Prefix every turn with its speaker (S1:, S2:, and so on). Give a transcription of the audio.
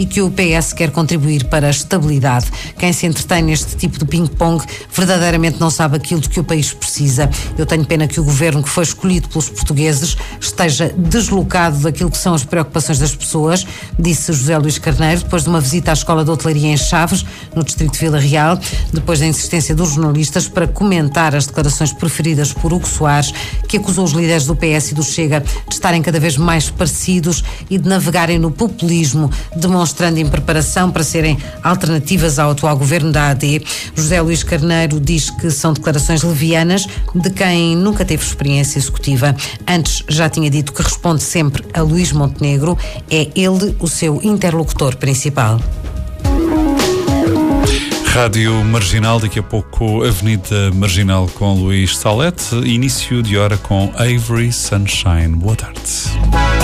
S1: e que o PS quer contribuir para a estabilidade. Quem se entretém neste tipo de ping-pong verdadeiramente não sabe aquilo de que o país precisa. Eu tenho pena que o governo que foi escolhido pelos portugueses esteja deslocado daquilo que são as preocupações das pessoas, disse José Luís Carneiro, depois de uma visita à Escola de Hotelaria em Chaves, no distrito de Vila Real, depois da insistência dos jornalistas para comentar as declarações preferidas por Hugo Soares, que acusou os líderes do PS e do Chega de estarem cada vez mais parecidos e de navegarem no populismo, demonstrando impreparação para serem alternativas ao atual governo da AD. José Luís Carneiro diz que são declarações levianas de quem nunca teve experiência executiva. Antes já tinha dito que responde sempre a Luís Montenegro, é ele o seu interlocutor principal.
S2: Rádio Marginal, daqui a pouco Avenida Marginal com Luís Salete, início de hora com Avery Sunshine. Boa tarde.